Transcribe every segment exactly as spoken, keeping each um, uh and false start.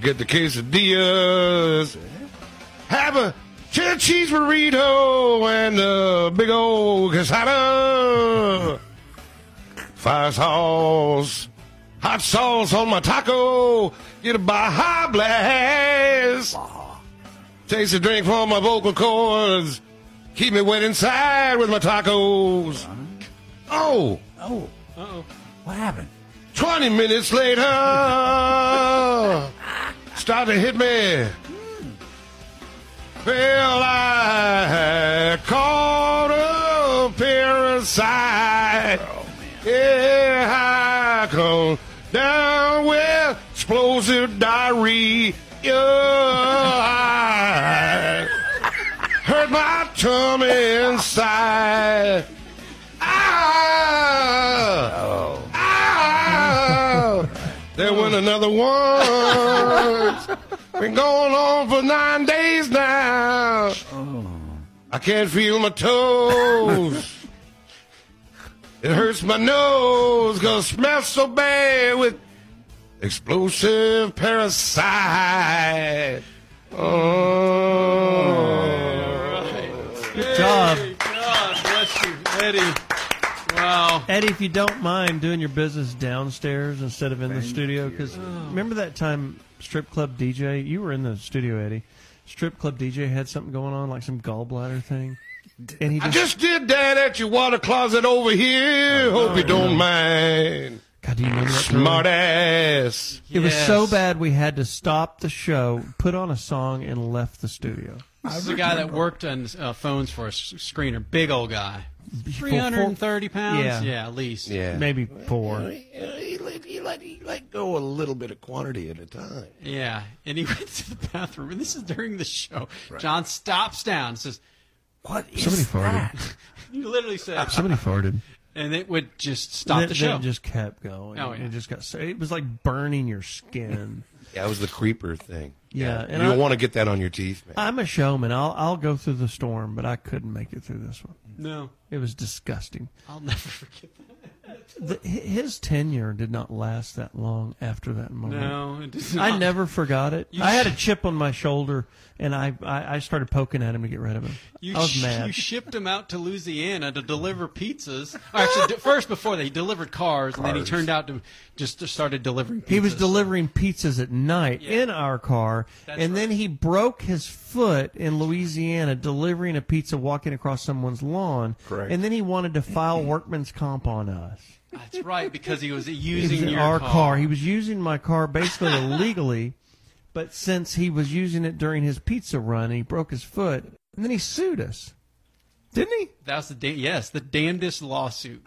Get the quesadillas. Have a cheddar cheese burrito and a big old quesadilla. Fire sauce. Hot sauce on my taco. Get a Baja Blast. Taste a drink from my vocal cords. Keep me wet inside with my tacos. Oh. Oh. Uh-oh. What happened? Twenty minutes later, start to hit me. Well, I caught a parasite. Oh, man. Yeah, I come down with explosive diarrhea. I hurt my tummy inside. Ah! Oh. Ah! There went another one. Been going on for nine days now. Oh. I can't feel my toes. It hurts my nose because it smells so bad with explosive parasite. Oh. Good job. God bless you, Eddie. Wow. Eddie, if you don't mind doing your business downstairs instead of in the studio, because remember that time Strip Club D J, you were in the studio, Eddie. Strip Club D J had something going on, like some gallbladder thing. And he I just, just did that at your water closet over here. Hope you don't mind. God, do you remember that? Smart ass. It was Yes. so bad we had to stop the show, put on a song, and left the studio. This is a guy that worked on uh, phones for a s- screener. Big old guy. three hundred thirty pounds? Yeah. Yeah, at least. Yeah. Maybe four. He, he, let, he, let, he let go a little bit of quantity at a time. Yeah. And he went to the bathroom, and this is during the show. John stops down and says, What is Somebody farted. that? you literally said, Somebody farted. and it would just stop Then- the show. then it just kept going. Oh, yeah. It just got. so- It was like burning your skin. Yeah, it was the creeper thing. Yeah, and you don't I- want to get that on your teeth, man. I'm a showman. I'll I'll go through the storm, but I couldn't make it through this one. no, It was disgusting. I'll never forget that. The, hi- his tenure did not last that long after that moment. No, it does I not. never forgot it. You I had a sh- chip on my shoulder, and I, I, I started poking at him to get rid of him. You, I was sh- mad. you shipped him out to Louisiana to deliver pizzas. Or actually, d- first before that, he delivered cars, and then he Cars. turned out to just to started delivering pizzas. He was delivering pizzas at night Yeah. in our car, That's and then right. he broke his foot in Louisiana delivering a pizza walking across someone's lawn. Correct. And then he wanted to file workman's comp on us. That's right, because he was He using was in your our car. car. He was using my car basically illegally, but since he was using it during his pizza run, he broke his foot, and then he sued us. Didn't he? That was the da- yes, the damnedest lawsuit.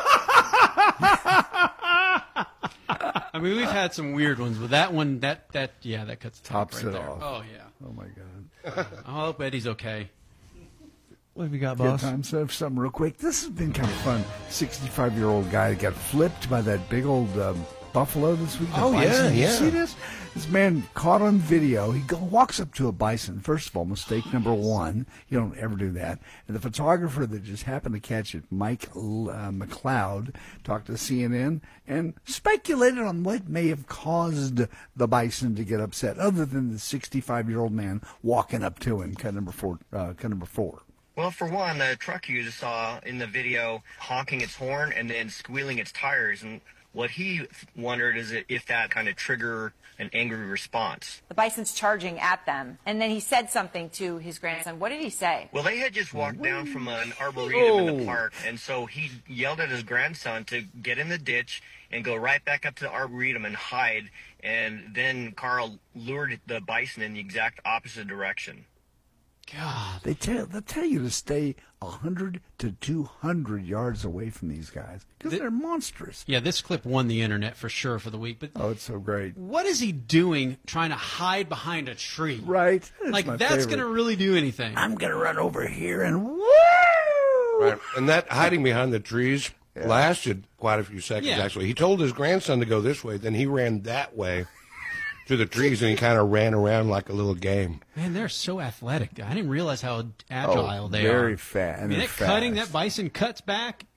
I mean, we've had some weird ones, but that one, that that yeah, that cuts the top Tops right it there. off. Oh yeah. Oh, my God. I hope Eddie's okay. What have you got, Good boss? time. So, something real quick. This has been kind of fun. sixty-five-year-old guy got flipped by that big old um, buffalo this week. the Oh, yeah, bison. Did you yeah. see this? This man caught on video. He go, walks up to a bison. First of all, mistake number one. You don't ever do that. And the photographer that just happened to catch it, Mike uh, McLeod, talked to C N N and speculated on what may have caused the bison to get upset, other than the sixty-five-year-old man walking up to him. Cut number four. Uh, cut number four. Well, for one, the truck you just saw in the video honking its horn and then squealing its tires. And what he wondered is if that kind of triggered an angry response. The bison's charging at them. And then he said something to his grandson. What did he say? Well, they had just walked down from an arboretum in the park, and so he yelled at his grandson to get in the ditch and go right back up to the arboretum and hide. And then Carl lured the bison in the exact opposite direction. God. They tell they tell you to stay a hundred to two hundred yards away from these guys because The- they're monstrous. Yeah, this clip won the internet for sure for the week. But Oh, it's so great, what is he doing trying to hide behind a tree? right? That's Like, my that's favorite. going to really do anything. I'm gonna run over here and woo! Right. And that hiding behind the trees lasted quite a few seconds, Yeah. actually. He told his grandson to go this way, then he ran that way to the trees, and he kind of ran around like a little game. Man, they're so athletic. I didn't realize how agile Oh, they very are. fat. I and mean, they're that cutting, fast. that bison cuts back,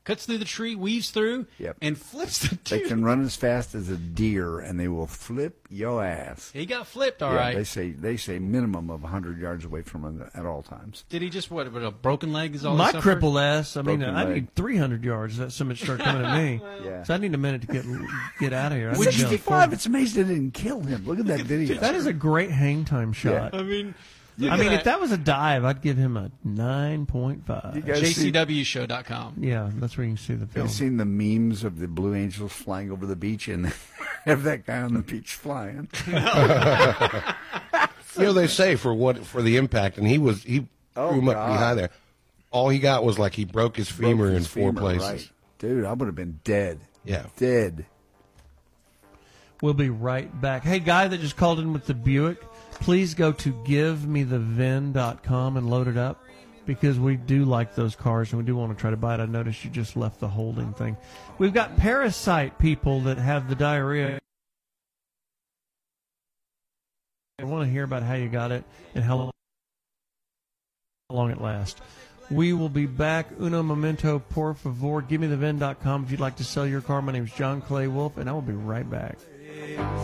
cuts through the tree, weaves through, Yep. and flips the They dude. can run as fast as a deer, and they will flip your ass. He got flipped, all yeah, right. They say they say minimum of one hundred yards away from him at all times. Did he just, what, with a broken leg is all My he suffered? crippled ass. I mean, Broken I leg. need three hundred yards. That somebody start coming at me. Yeah. So I need a minute to get get out of here. I need to be on sixty-five. four. It's amazing they didn't kill him. Look at that video. That is a great hang time shot. I mean, I mean, if that was a dive, I'd give him a nine point You five. guys J see, C W show dot com. Yeah, that's where you can see the film. I've seen the memes of the Blue Angels flying over the beach and have that guy on the beach flying. You know, they say for what for the impact, and he was he Oh, threw him up God. behind there. All he got was like he broke his Broke femur his in four femur, places. right. Dude, I would have been dead. Yeah. Dead. We'll be right back. Hey, guy that just called in with the Buick, please go to give me the V I N dot com and load it up, because we do like those cars and we do want to try to buy it. I noticed you just left the holding thing. We've got parasite people that have the diarrhea. I want to hear about how you got it and how long it lasts. We will be back. Uno momento, por favor. Give me the V I N dot com if you'd like to sell your car. My name is John Clay Wolf, and I will be right back.